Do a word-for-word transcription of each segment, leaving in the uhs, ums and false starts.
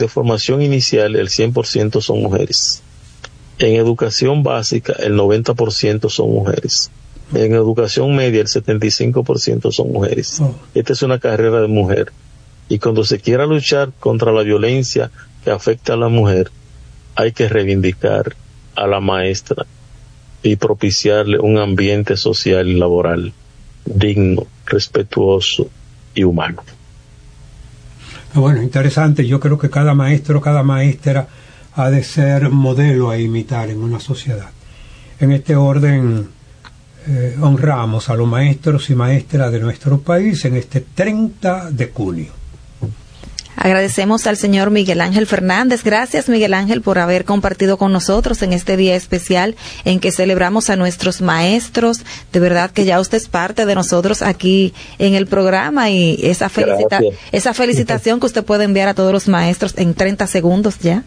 de formación inicial el cien por ciento son mujeres. En educación básica el noventa por ciento son mujeres. En educación media el setenta y cinco por ciento son mujeres. Oh. Esta es una carrera de mujer. Y cuando se quiera luchar contra la violencia que afecta a la mujer, hay que reivindicar a la maestra y propiciarle un ambiente social y laboral digno, respetuoso y humano. Bueno, interesante. Yo creo que cada maestro, cada maestra ha de ser modelo a imitar en una sociedad. En este orden, eh, honramos a los maestros y maestras de nuestro país en este treinta de junio. Agradecemos al señor Miguel Ángel Fernández. Gracias, Miguel Ángel, por haber compartido con nosotros en este día especial en que celebramos a nuestros maestros. De verdad que ya usted es parte de nosotros aquí en el programa, y esa felicita esa felicitación que usted puede enviar a todos los maestros en treinta segundos ya.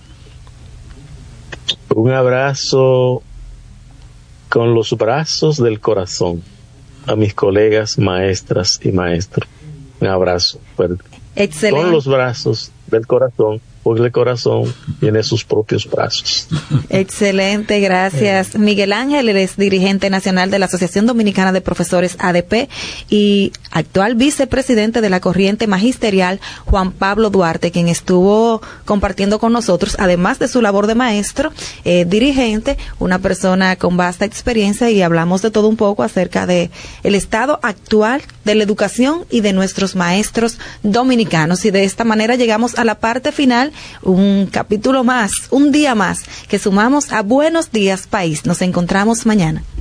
Un abrazo con los brazos del corazón a mis colegas maestras y maestros. Un abrazo fuerte. Excelente. Con los brazos del corazón, porque el corazón tiene sus propios brazos. Excelente, gracias. Miguel Ángel, él es dirigente nacional de la Asociación Dominicana de Profesores A D P y actual vicepresidente de la corriente magisterial, Juan Pablo Duarte, quien estuvo compartiendo con nosotros, además de su labor de maestro, eh, dirigente, una persona con vasta experiencia, y hablamos de todo un poco acerca de el estado actual de la educación y de nuestros maestros dominicanos. Y de esta manera llegamos a la parte final, un capítulo más, un día más, que sumamos a Buenos Días País. Nos encontramos mañana.